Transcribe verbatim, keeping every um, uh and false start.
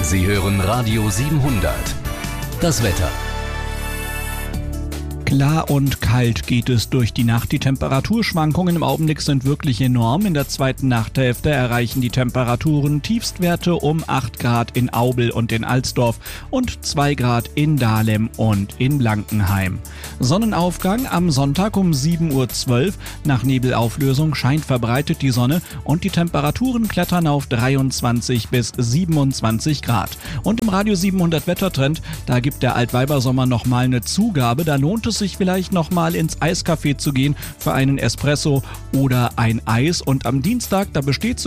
Sie hören Radio siebenhundert. Das Wetter. Klar und kalt geht es durch die Nacht. Die Temperaturschwankungen im Augenblick sind wirklich enorm. In der zweiten Nachthälfte erreichen die Temperaturen Tiefstwerte um acht Grad in Aubel und in Alsdorf und zwei Grad in Dahlem und in Blankenheim. Sonnenaufgang am Sonntag um sieben Uhr zwölf. Nach Nebelauflösung scheint verbreitet die Sonne und die Temperaturen klettern auf dreiundzwanzig bis siebenundzwanzig Grad. Und im Radio siebenhundert Wettertrend, da gibt der Altweibersommer nochmal eine Zugabe. Da lohnt es sich vielleicht nochmal ins Eiscafé zu gehen für einen Espresso oder ein Eis. Und am Dienstag, da besteht